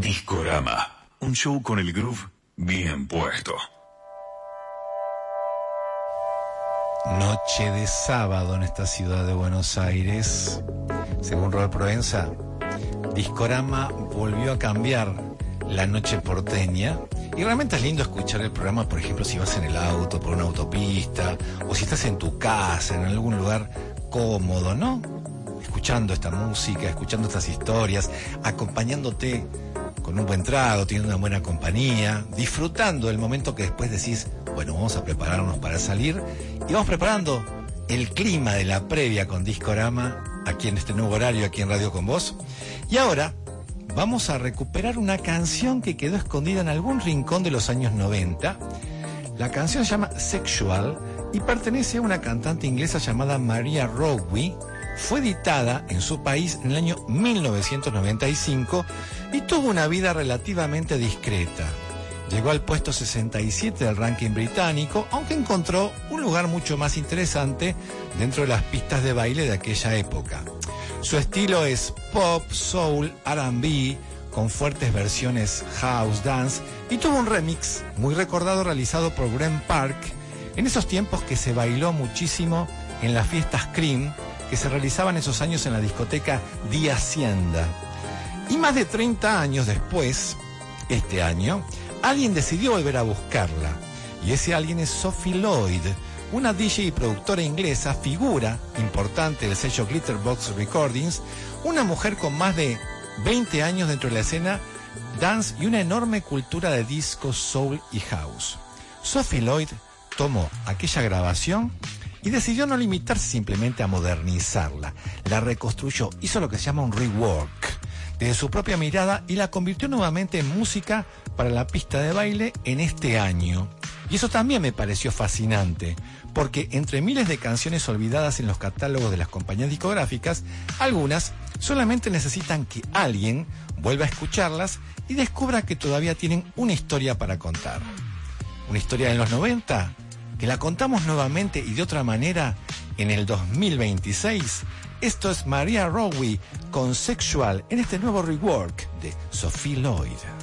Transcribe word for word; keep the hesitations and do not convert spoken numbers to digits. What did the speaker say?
Discorama, un show con el groove bien puesto. Noche de sábado en esta ciudad de Buenos Aires. Según Robert Provenza, Discorama volvió a cambiar la noche porteña. Y realmente es lindo escuchar el programa, por ejemplo, si vas en el auto, por una autopista, o si estás en tu casa, en algún lugar cómodo, ¿no? Escuchando esta música, escuchando estas historias, acompañándote con un buen trago, teniendo una buena compañía, disfrutando del momento que después decís, bueno, vamos a prepararnos para salir, y vamos preparando el clima de la previa con Discorama, aquí en este nuevo horario, aquí en Radio Con Vos. Y ahora vamos a recuperar una canción que quedó escondida en algún rincón de los años noventa. La canción se llama Sexual y pertenece a una cantante inglesa llamada Maria Rowe. Fue editada en su país en el año mil novecientos noventa y cinco y tuvo una vida relativamente discreta. Llegó al puesto sesenta y siete del ranking británico, aunque encontró un lugar mucho más interesante dentro de las pistas de baile de aquella época. Su estilo es pop, soul, R and B, con fuertes versiones house, dance, y tuvo un remix muy recordado realizado por Glen Park en esos tiempos que se bailó muchísimo en las fiestas Cream que se realizaban esos años en la discoteca The Hacienda. Y más de treinta años después, este año, alguien decidió volver a buscarla. Y ese alguien es Sophie Lloyd, una D J y productora inglesa, figura importante del sello Glitterbox Recordings, una mujer con más de veinte años dentro de la escena dance y una enorme cultura de disco, soul y house. Sophie Lloyd tomó aquella grabación y decidió no limitarse simplemente a modernizarla. La reconstruyó, hizo lo que se llama un rework desde su propia mirada y la convirtió nuevamente en música para la pista de baile en este año. Y eso también me pareció fascinante, porque entre miles de canciones olvidadas en los catálogos de las compañías discográficas, algunas solamente necesitan que alguien vuelva a escucharlas y descubra que todavía tienen una historia para contar. Una historia de los noventa, que la contamos nuevamente y de otra manera en el dos mil veintiséis. Esto es Maria Rowe con Sexual en este nuevo rework de Sophie Lloyd.